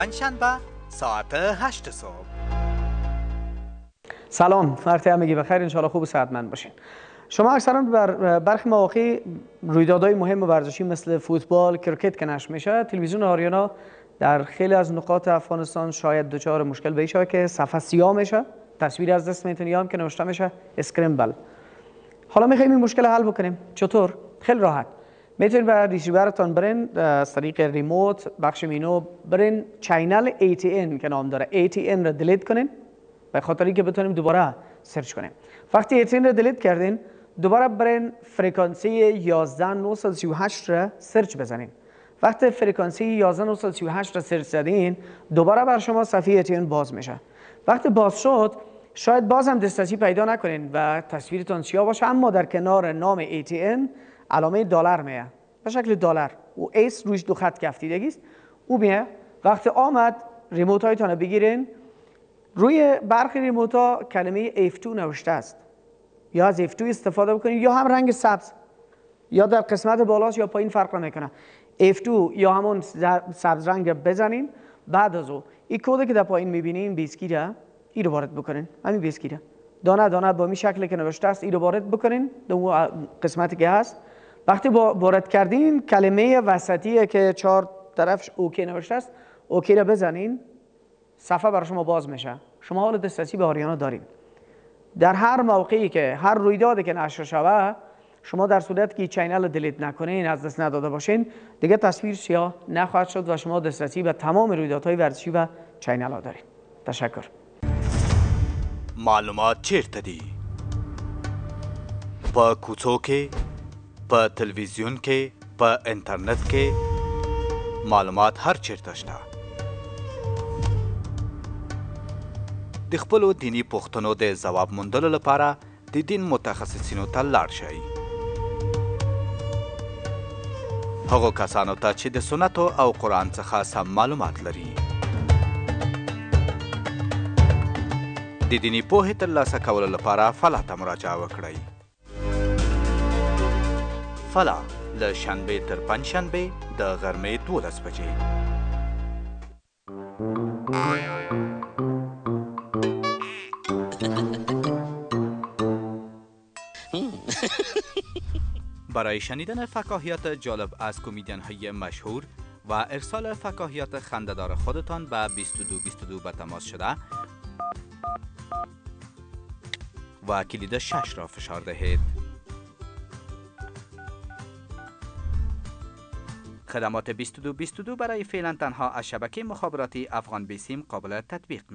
پنجشنبه ساعت 8 صبح. سلام، وقت همگی بخیر، انشالله خوب و صحتمند باشین. شما اکثرا بر برخی مواقع رویدادهای مهم ورزشی مثل فوتبال، کرکت که نشر میشه، تلویزیون آریانا در خیلی از نقاط افغانستان شاید دچار مشکل بشه که صفحه سیاه میشه، تصویر از دست میتونی هم که نوشته میشه اسکرمبل. حالا میخوایم این مشکل حل بکنیم. چطور؟ خیلی راحت. میتونید به ریسیورتون برین از طریق ریموت بخش مینو برین چینل ATN که نام داره ATN را دیلیت کنین به خاطر اینکه بتونیم دوباره سرچ کنیم. وقتی ATN را دیلیت کردین دوباره برین فرکانسی 11938 را سرچ بزنین. وقتی فرکانسی 11938 را سرچ زدین دوباره بر شما صفحه ATN باز میشه. وقتی باز شد شاید باز هم دسترسی پیدا نکنین و تصویرتون سیاه باشه، اما در کنار نام ATN علامه دلار میه به شکل دلار و ایس روش دو خط کفتیدگی است. او میه. وقتی آمد ریموت هایتان بگیرین، روی برخی ریموت ها کلمه F2 نوشته است، یا از F2 استفاده بکنید یا هم رنگ سبز، یا در قسمت بالاست یا پایین فرق نمیکنه. F2 یا همون سبز رنگ بزنین. بعد از او این کد که در پایین میبینین بیسکیره این رو وارد بکنین. همین بیسکیره دانه دانه با می شکلی که نوشته است این رو وارد بکنین در اون قسمتی که هست. وقتی وارد کردین کلمه وسطی که چهار طرفش اوکی نوشته است اوکی رو بزنین، صفحه برای شما باز میشه. شما حال دسترسی به آریانا دارین. در هر موقعی که هر رویدادی که نشر شوه، شما در صورتی که چینل رو دیلیت نکنین، از دست نداده باشین، دیگه تصویر سیاه نخواهد شد و شما دسترسی به تمام رویدادهای ورزشی و چینل ها دارین. تشکر. معلومات چیرته دی؟ په کوڅو کې، په تلویزیون کې، په انټرنیټ کې معلومات هر چیرته شته. د خپلو دینی پوښتنو د ځواب موندلو لپاره د دین متخصصینو ته لاړ شئ. هغو کسانو ته چې د سنتو او قرآن څخه سم معلومات لري. د دیني پوهې ترلاسه کولو لپاره فلا ته مراجعه وکړئ. فلا له شنبې تر پنجشنبې د غرمې 12 بجې. برای شنیدن فکاهیات جالب از کمدین های مشهور و ارسال فکاهیات خنده‌دار خودتان به 2222 به تماس شده و کلید 6 را فشار دهید. خدمات 2222 برای فعلا تنها از شبکه مخابراتی افغان بیسیم قابل تطبیق